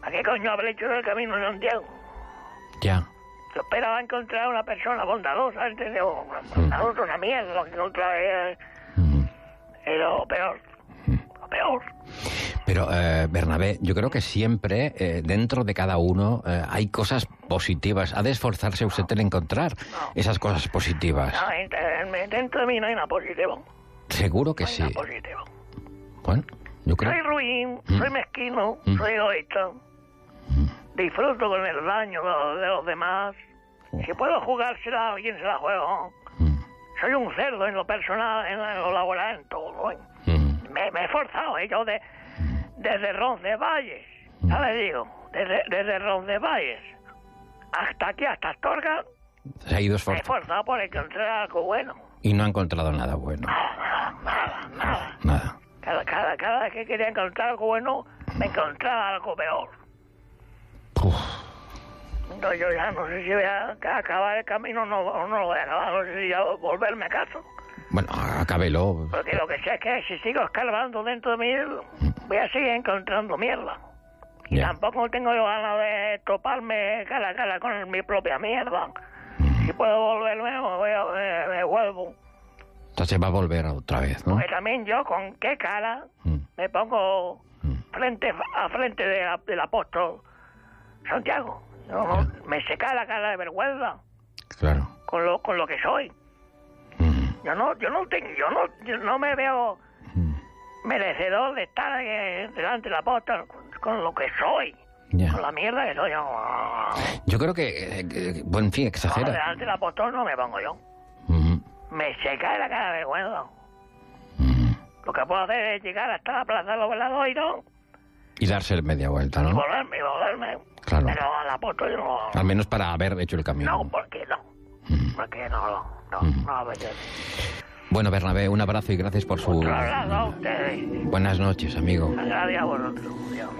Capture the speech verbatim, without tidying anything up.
¿A qué coño habré hecho del camino de Santiago? Ya. Yo esperaba encontrar una persona bondadosa, ¿entendés? Bondadosa, una mierda, lo que encontré es, Mm. es lo peor. Lo peor. Pero, eh, Bernabé, yo creo que siempre, eh, dentro de cada uno, eh, hay cosas positivas. Ha de esforzarse usted en encontrar No. esas cosas positivas. No, en- dentro de mí no hay nada positivo. Seguro que No hay sí. nada positivo. Bueno, yo creo... Soy ruin, Mm. soy mezquino, Mm. soy egoísta. Disfruto con el daño de los, de los demás. Si puedo jugársela a alguien, se la juego. Mm. Soy un cerdo en lo personal, en lo laboral, en todo. ¿eh? Mm. Me, me he esforzado, ¿eh? Yo de, desde Roncesvalles, ya le digo, desde, desde Roncesvalles hasta aquí, hasta Astorga, Se ha ido me he esforzando esforzado por encontrar algo bueno. y no ha encontrado nada bueno. Nada, nada, nada. Nada. Cada, cada, cada vez que quería encontrar algo bueno, me encontraba algo peor. Uf. No, yo ya no sé si voy a acabar el camino o no, o no lo voy a acabar, no sé si ya volverme a casa. Bueno, acábelo. Porque lo que sé es que si sigo escarbando dentro de mí, voy a seguir encontrando mierda. Y Ya. tampoco tengo yo ganas de toparme cara a cara con mi propia mierda. Si puedo volverme, me, voy a- me- me vuelvo. Entonces va a volver otra vez, ¿no? Porque también yo, con qué cara Mm. me pongo Mm. frente a frente de la- del apóstol Santiago. Yo no- me seca la cara de vergüenza Claro. con lo con lo que soy. Mm. Yo no yo no tengo yo no yo no me veo Mm. merecedor de estar eh, delante del apóstol con, con lo que soy, Ya. con la mierda que soy. Yo, Yo creo que, eh, que- bueno, en fin, no, exagera. delante del apóstol no me pongo yo. Mm. Me seca la cara de vergüenza. Mm. Lo que puedo hacer es llegar hasta la plaza de los Veladoiros Y darse media vuelta, y ¿no? volverme, y volverme. Claro. Pero al apóstol no. Al menos para haber hecho el camino. No, porque no. Mm. Porque no, no, no, Mm. no apetece. Bueno, Bernabé, un abrazo y gracias por su... Otro abrazo a ustedes. Buenas noches, amigo. Gracias a vosotros. Dios.